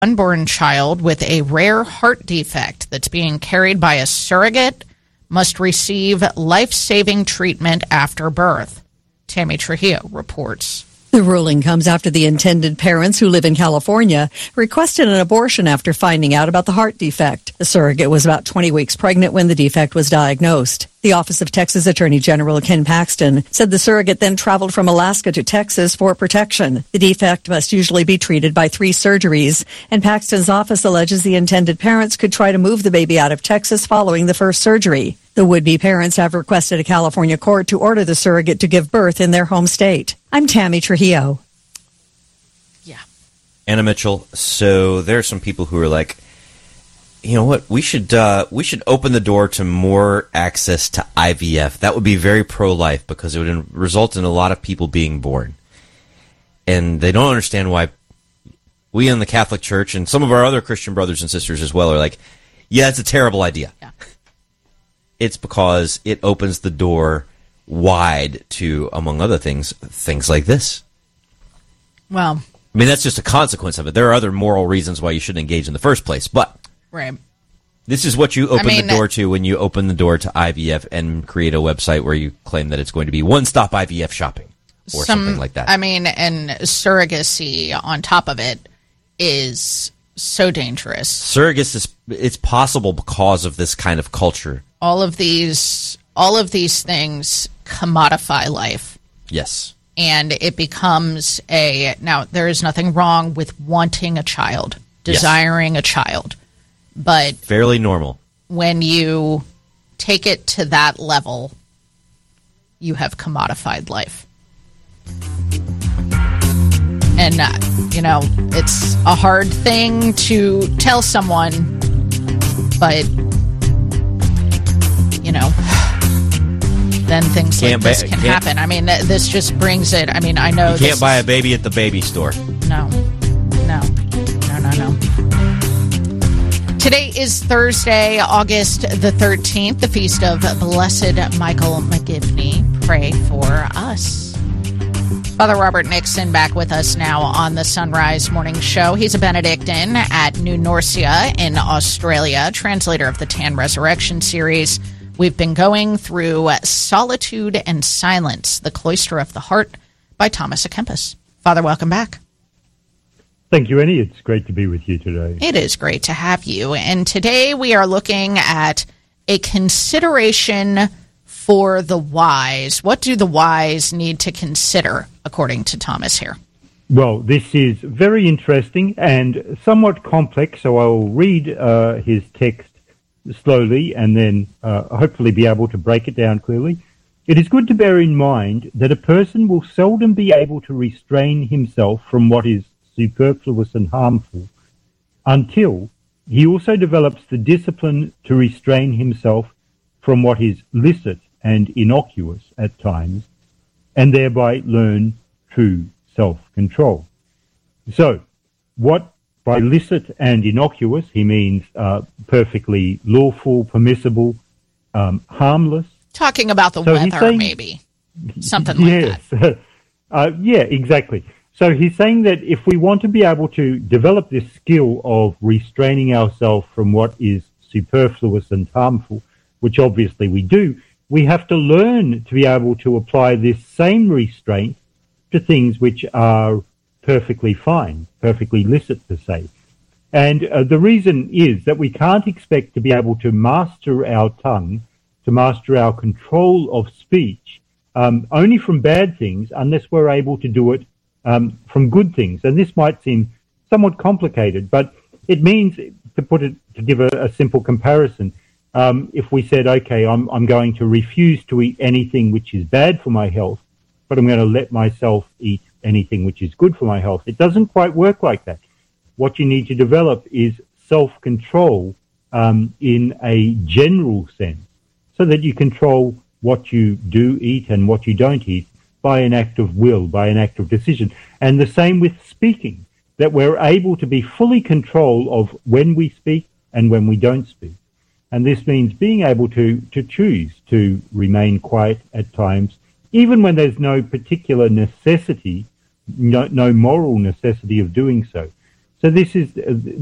unborn child with a rare heart defect that's being carried by a surrogate must receive life-saving treatment after birth. Tammy Trujillo reports. The ruling comes after the intended parents who live in California requested an abortion after finding out about the heart defect. The surrogate was about 20 weeks pregnant when the defect was diagnosed. The Office of Texas Attorney General Ken Paxton said the surrogate then traveled from Alaska to Texas for protection. The defect must usually be treated by 3 surgeries, and Paxton's office alleges the intended parents could try to move the baby out of Texas following the first surgery. The would-be parents have requested a California court to order the surrogate to give birth in their home state. I'm Tammy Trujillo. Yeah. Anna Mitchell, so there are some people who are like, you know what, we should open the door to more access to IVF. That would be very pro-life because it would result in a lot of people being born. And they don't understand why we in the Catholic Church and some of our other Christian brothers and sisters as well are like, yeah, it's a terrible idea. Yeah. It's because it opens the door wide to, among other things like this. Well, I mean, that's just a consequence of it. There are other moral reasons why you shouldn't engage in the first place, but right. This is what you open the door to when you open the door to IVF and create a website where you claim that it's going to be one-stop IVF shopping or something like that. I mean, and surrogacy on top of it is so dangerous. Surrogacy it's possible because of this kind of culture. All of these things commodify life. Yes. And it becomes now there is nothing wrong with wanting a child, desiring a child, but fairly normal. When you take it to that level, you have commodified life. And, it's a hard thing to tell someone, but, then things like this can happen. I mean, this just brings it. I mean, I know you can't buy a baby at the baby store. No. Today is Thursday, August the 13th, the feast of Blessed Michael McGivney. Pray for us. Father Robert Nixon back with us now on the Sunrise Morning Show. He's a Benedictine at New Norcia in Australia, translator of the Tan Resurrection series. We've been going through Solitude and Silence, the Cloister of the Heart by Thomas à Kempis. Father, welcome back. Thank you, Annie. It's great to be with you today. It is great to have you. And today we are looking at a consideration for the wise. What do the wise need to consider, according to Thomas here? Well, this is very interesting and somewhat complex, so I will read his text slowly and then hopefully be able to break it down clearly. It is good to bear in mind that a person will seldom be able to restrain himself from what is superfluous and harmful until he also develops the discipline to restrain himself from what is licit and innocuous at times, and thereby learn true self-control. So, what by licit and innocuous, he means perfectly lawful, permissible, harmless. Talking about the weather, maybe. Something like that. Yeah, exactly. So he's saying that if we want to be able to develop this skill of restraining ourselves from what is superfluous and harmful, which obviously we do, we have to learn to be able to apply this same restraint to things which are perfectly fine, perfectly licit per se. And the reason is that we can't expect to be able to master our tongue, to master our control of speech, only from bad things unless we're able to do it from good things. And this might seem somewhat complicated, but it means, to give a simple comparison, if we said, okay, I'm going to refuse to eat anything which is bad for my health, but I'm going to let myself eat anything which is good for my health. It doesn't quite work like that. What you need to develop is self-control in a general sense, so that you control what you do eat and what you don't eat by an act of will, by an act of decision. And the same with speaking, that we're able to be fully control of when we speak and when we don't speak. And this means being able to choose to remain quiet at times, even when there's no particular necessity, no moral necessity of doing so. So this is